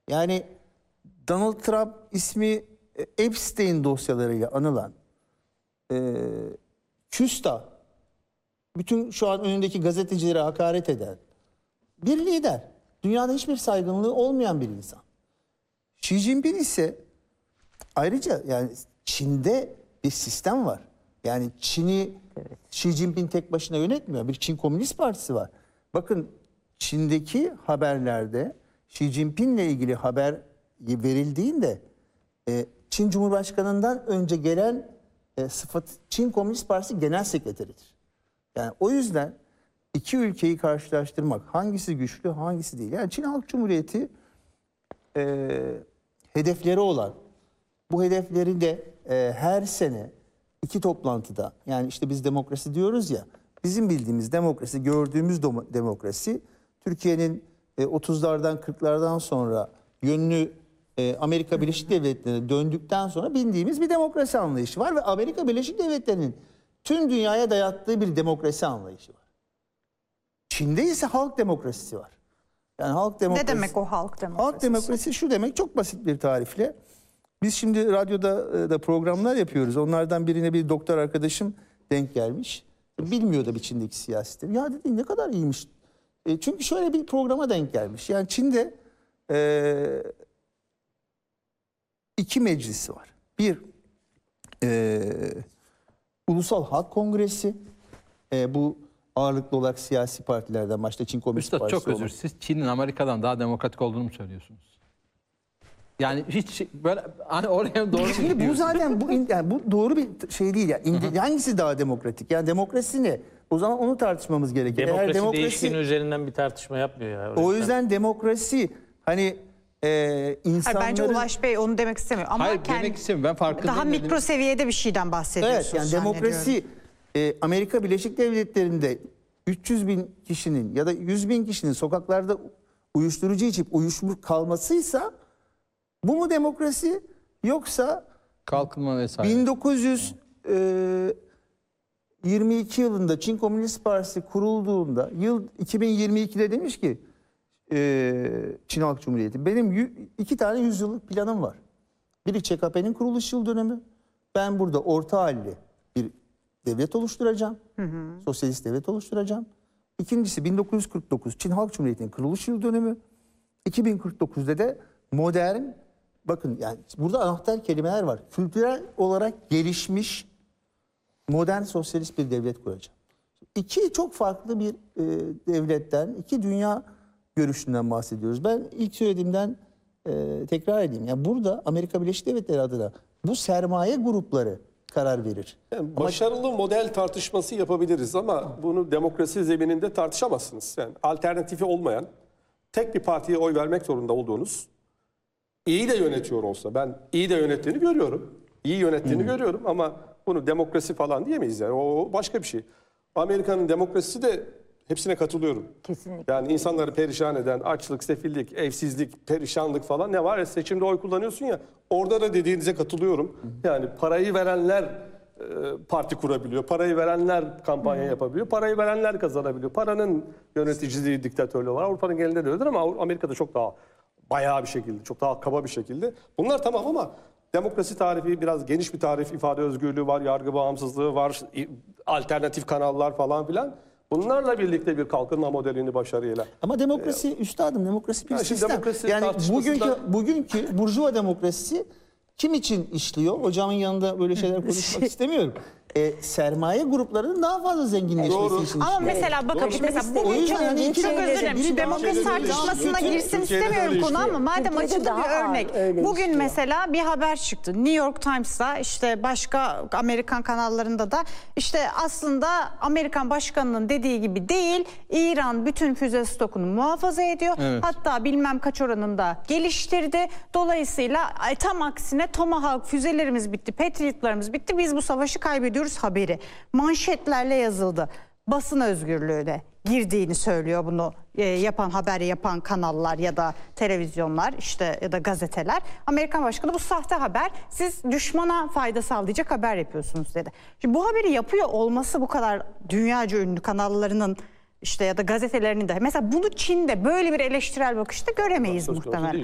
Yani Donald Trump ismi Epstein dosyalarıyla anılan küstah, bütün şu an önündeki gazetecilere hakaret eden bir lider. Dünyada hiçbir saygınlığı olmayan bir insan. Xi Jinping ise ayrıca yani Çin'de bir sistem var. Yani Çin'i Xi Jinping tek başına yönetmiyor. Bir Çin Komünist Partisi var. Bakın Çin'deki haberlerde Xi Jinping'le ilgili haber verildiğinde Çin Cumhurbaşkanı'ndan önce gelen sıfat Çin Komünist Partisi Genel Sekreteridir. Yani o yüzden iki ülkeyi karşılaştırmak, hangisi güçlü hangisi değil. Yani Çin Halk Cumhuriyeti hedefleri olan, bu hedefleri de her sene iki toplantıda, yani işte biz demokrasi diyoruz ya, bizim bildiğimiz demokrasi, gördüğümüz demokrasi Türkiye'nin 30'lardan 40'lardan sonra yönünü Amerika Birleşik Devletleri'ne döndükten sonra bildiğimiz bir demokrasi anlayışı var ve Amerika Birleşik Devletleri'nin tüm dünyaya dayattığı bir demokrasi anlayışı var. Çin'de ise halk demokrasisi var. Yani halk demokrasisi. Ne demek o halk demokrasisi? Halk demokrasisi şu demek, çok basit bir tarifle. Biz şimdi radyoda da programlar yapıyoruz. Onlardan birine bir doktor arkadaşım denk gelmiş. Bilmiyor da bir Çin'deki siyaseti. Ya dedi, ne kadar iyiymiş. Çünkü şöyle bir programa denk gelmiş. Yani Çin'de iki meclisi var. Bir Ulusal Halk Kongresi. Bu ağırlıklı olarak siyasi partilerden, başta Çin Komünist Üstad, Partisi çok özür. Siz Çin'in Amerika'dan daha demokratik olduğunu mu söylüyorsunuz? Yani hiç böyle hani oraya doğru mu Şimdi bu gidiyorsunuz? zaten bu doğru bir şey değil ya. Hangisi daha demokratik? Yani demokrasi ne? O zaman onu tartışmamız gerekir. Demokrasi değişkeni üzerinden bir tartışma yapmıyor ya. O yüzden demokrasi hani insanların... Hayır, bence Ulaş Bey onu demek istemiyor. Ama Hayır, demek istemiyorum. Ben farkındayım. daha mikro seviyede bir şeyden bahsediyorsunuz. Evet, yani demokrasi Amerika Birleşik Devletleri'nde 300 bin kişinin ya da 100 bin kişinin sokaklarda uyuşturucu içip uyuşmuş kalmasıysa bu mu demokrasi, yoksa Kalkınma vesaire. 1922 yılında Çin Komünist Partisi kurulduğunda, yıl 2022'de demiş ki Çin Halk Cumhuriyeti, benim 2 tane yüzyıllık planım var. Biri ÇKP'nin kuruluş yıl dönümü. Ben burada orta halli bir devlet oluşturacağım. Sosyalist devlet oluşturacağım. İkincisi 1949 Çin Halk Cumhuriyeti'nin kuruluş yıl dönümü. 2049'da da modern, bakın yani burada anahtar kelimeler var. Kültürel olarak gelişmiş modern sosyalist bir devlet kuracağım. İki çok farklı bir devletten, iki dünya görüşünden bahsediyoruz. Ben ilk söylediğimden tekrar edeyim. Yani burada Amerika Birleşik Devletleri adına bu sermaye grupları karar verir. Yani başarılı model tartışması yapabiliriz ama bunu demokrasi zemininde tartışamazsınız. Yani alternatifi olmayan, tek bir partiye oy vermek zorunda olduğunuz, iyi de yönetiyor olsa, ben iyi de yönettiğini görüyorum. İyi yönettiğini görüyorum ama bunu demokrasi falan diyemeyiz yani. O başka bir şey. Amerika'nın demokrasisi de hepsine katılıyorum. Kesinlikle. Yani insanları perişan eden açlık, sefillik, evsizlik, perişanlık falan ne var ya, seçimde oy kullanıyorsun ya, orada da dediğinize katılıyorum. Yani parayı verenler parti kurabiliyor, parayı verenler kampanya yapabiliyor, parayı verenler kazanabiliyor. Paranın yöneticiliği, diktatörlüğü var. Avrupa'nın genelinde de öyledir ama Amerika'da çok daha bayağı bir şekilde, çok daha kaba bir şekilde. Bunlar tamam ama demokrasi tarifi biraz geniş bir tarif, ifade özgürlüğü var, yargı bağımsızlığı var, alternatif kanallar falan filan. Bunlarla birlikte bir kalkınma modelini başarıyla. Ama demokrasi üstadım, demokrasi bir Yani şimdi sistem. demokrasi Yani tartışmasında- bugünkü burjuva demokrasisi kim için işliyor? Hocamın yanında böyle şeyler konuşmak istemiyorum. Sermaye gruplarının daha fazla zenginleşmesi Doğru. için Ama işliyor. mesela bakın, mesela O bugünkü yüzden hani iki çok özür dilerim. biri Şu daha demokrasi Türkiye'de tartışmasına öyle girsin Türkiye'de istemiyorum öyle konu ama işliyor. madem Türkiye'de açıldı daha bir örnek. öyle Bugün işliyor. mesela bir haber çıktı. New York Times'ta, işte başka Amerikan kanallarında da, işte aslında Amerikan başkanının dediği gibi değil, İran bütün füze stokunu muhafaza ediyor. Evet. Hatta bilmem kaç oranında geliştirdi. Dolayısıyla tam aksine Tomahawk füzelerimiz bitti, Patriot'larımız bitti. Biz bu savaşı kaybediyoruz haberi. Manşetlerle yazıldı. Basın özgürlüğüne girdiğini söylüyor bunu haber yapan kanallar ya da televizyonlar, işte ya da gazeteler. Amerikan başkanı bu sahte haber, siz düşmana fayda sağlayacak haber yapıyorsunuz dedi. Şimdi bu haberi yapıyor olması bu kadar dünyaca ünlü kanallarının işte ya da gazetelerinin de, mesela bunu Çin'de böyle bir eleştirel bakışta göremeyiz Söz konusu muhtemelen. değil.